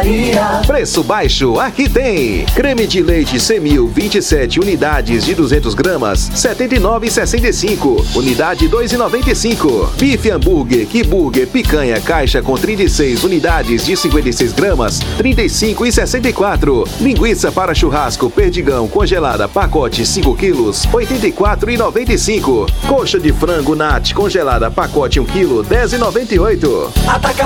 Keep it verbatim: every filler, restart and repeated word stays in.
Padaria. Preço baixo, aqui tem. Creme de leite Semil, vinte e sete unidades de duzentos gramas, setenta e nove reais e sessenta e cinco. Unidade dois reais e noventa e cinco. Bife hambúrguer, Quiburger, picanha, caixa com trinta e seis unidades de cinquenta e seis gramas, trinta e cinco reais e sessenta e quatro. Linguiça para churrasco Perdigão congelada, pacote cinco quilos, oitenta e quatro reais e noventa e cinco. Coxa de frango Nat congelada, pacote um quilo, dez reais e noventa e oito. Atacadão